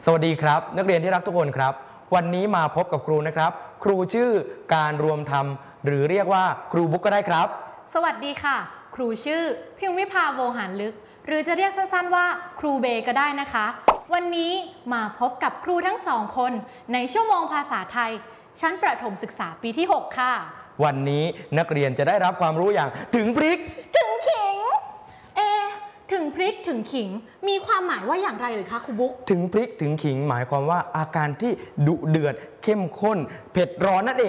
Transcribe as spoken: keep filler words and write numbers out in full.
สวัสดีครับนักเรียนที่รักทุกคนครับวันนี้มาพบกับครูนะครับครูชื่อการรวมธรรมหรือเรียกว่าครูบุ๊กก็ได้ครับสวัสดีค่ะครูชื่อพิมวิภาโวหารลึกหรือจะเรียกสั้นๆว่าครูเบก็ได้นะคะวันนี้มาพบกับครูทั้งสองคนในชั่วโมงภาษาไทยชั้นประถมศึกษาปีที่หกค่ะวันนี้นักเรียนจะได้รับความรู้อย่างถึงพริกถึงขิงเอถึงพริกถึงขิงมีความหมายว่าอย่างไรหรือคะครูบุ๊กถึงพริกถึงขิงหมายความว่าอาการที่ดุเดือดเข้มข้นเผ็ดร้อนนั่นเอง